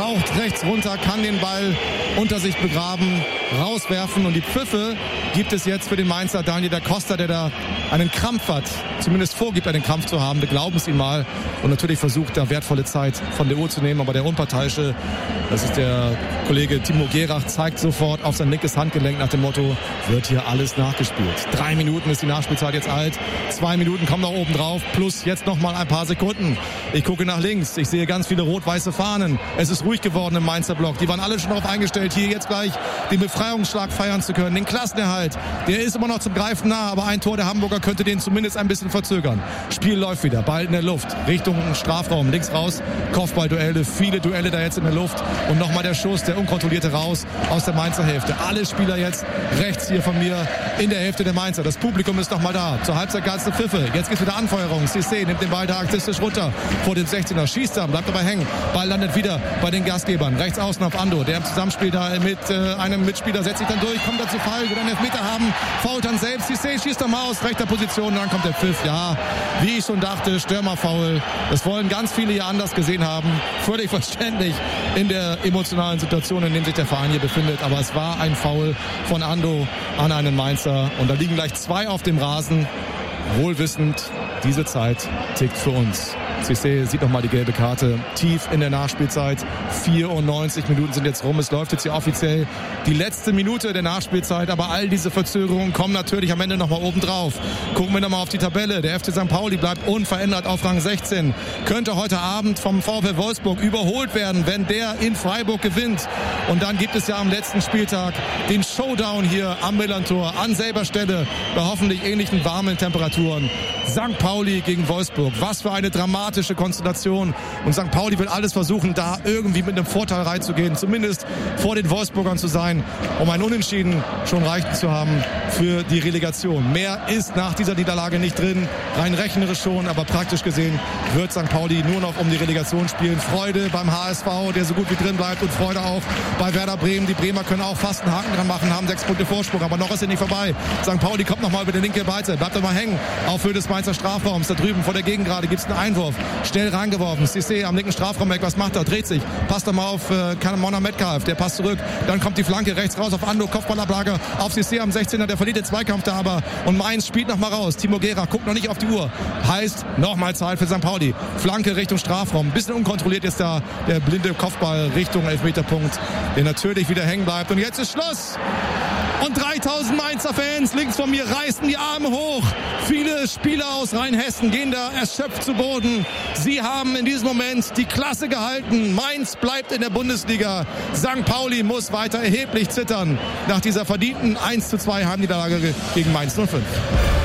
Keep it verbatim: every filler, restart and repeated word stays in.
taucht rechts runter, kann den Ball unter sich begraben, rauswerfen. Und die Pfiffe gibt es jetzt für den Mainzer Daniel da Costa, der da einen Krampf hat. Zumindest vorgibt, einen Krampf zu haben. Wir glauben es ihm mal. Und natürlich versucht, da wertvolle Zeit von der Uhr zu nehmen. Aber der Unparteiische, das ist der Kollege Timo Gerach, zeigt sofort auf sein linkes Handgelenk nach dem Motto, wird hier alles nachgespielt. Drei Minuten ist die Nachspielzeit jetzt alt. Zwei Minuten kommen noch oben drauf. Plus jetzt noch mal ein paar Sekunden. Ich gucke nach links. Ich sehe ganz viele rot-weiße Fahnen. Es ist ruhig geworden im Mainzer Block. Die waren alle schon darauf eingestellt, hier jetzt gleich den Befreiungsschlag feiern zu können. Den Klassenerhalt. Der ist immer noch zum Greifen nah. Aber ein Tor der Hamburger könnte den zumindest ein bisschen verzögern. Spiel läuft wieder. Ball in der Luft. Richtung Strafraum. Links raus. Kopfballduelle. Viele Duelle da jetzt in der Luft. Und nochmal der Schuss. Der unkontrollierte raus aus der Mainzer Hälfte. Alle Spieler jetzt rechts hier von mir in der Hälfte der Mainzer. Das Publikum ist nochmal da. Zur Halbzeit gab es eine Pfiffe. Jetzt gibt es wieder Anfeuerung. Cissé nimmt den Ball da aktivistisch runter vor dem sechzehner. Schießt dann. Bleibt dabei hängen. Ball landet wieder bei den Gastgebern. Rechts außen auf Ando. Der im Zusammenspiel da mit äh, einem Mitspieler setzt sich dann durch. Kommt dann zu Fall. Will einen Elfmeter haben. Fault dann selbst. Cissé schießt nochmal aus rechter Position. Und dann kommt der Pfiff. Ja, wie ich schon dachte, Stürmerfoul. Das wollen ganz viele hier anders gesehen haben. Völlig verständlich in der emotionalen Situation, in der sich der Verein hier befindet. Aber es war ein Foul von Ando an einen Mainzer. Und da liegen gleich zwei auf dem Rasen. Wohlwissend, diese Zeit tickt für uns. Cissé sieht nochmal die gelbe Karte. Tief in der Nachspielzeit. vierundneunzig Minuten sind jetzt rum. Es läuft jetzt hier offiziell die letzte Minute der Nachspielzeit. Aber all diese Verzögerungen kommen natürlich am Ende nochmal oben drauf. Gucken wir nochmal auf die Tabelle. Der F C Sankt Pauli bleibt unverändert auf Rang sechzehn. Könnte heute Abend vom VfL Wolfsburg überholt werden, wenn der in Freiburg gewinnt. Und dann gibt es ja am letzten Spieltag den Showdown hier am Millantor an selber Stelle bei hoffentlich ähnlichen warmen Temperaturen. Sankt Pauli gegen Wolfsburg. Was für eine dramatische Konstellation. Und Sankt Pauli will alles versuchen, da irgendwie mit einem Vorteil reinzugehen. Zumindest vor den Wolfsburgern zu sein, um ein Unentschieden schon reichen zu haben für die Relegation. Mehr ist nach dieser Niederlage nicht drin. Rein rechnerisch schon, aber praktisch gesehen wird Sankt Pauli nur noch um die Relegation spielen. Freude beim H S V, der so gut wie drin bleibt. Und Freude auch bei Werder Bremen. Die Bremer können auch fast einen Haken dran machen, haben sechs Punkte Vorsprung. Aber noch ist er nicht vorbei. Sankt Pauli kommt nochmal über die linke Seite. Bleibt mal hängen auf Höhe des Mainzer Strafraums. Da drüben vor der Gegengrade gibt es einen Einwurf. Schnell reingeworfen. Cissé am linken Strafraum weg. Was macht er? Dreht sich. Passt er mal auf äh, Mona Metcalf. Der passt zurück. Dann kommt die Flanke rechts raus auf Ando. Kopfballablage auf Cissé am sechzehner. Der verliert den Zweikampf da aber. Und Mainz spielt noch mal raus. Timo Gerach guckt noch nicht auf die Uhr. Heißt, nochmal Zeit für Sankt Pauli. Flanke Richtung Strafraum. Ein bisschen unkontrolliert ist da der blinde Kopfball Richtung Elfmeterpunkt, der natürlich wieder hängen bleibt. Und jetzt ist Schluss. Und dreitausend Mainzer Fans links von mir reißen die Arme hoch. Viele Spieler aus Rheinhessen gehen da erschöpft zu Boden. Sie haben in diesem Moment die Klasse gehalten. Mainz bleibt in der Bundesliga. Sankt Pauli muss weiter erheblich zittern nach dieser verdienten eins zu zwei Heimniederlage gegen Mainz null fünf.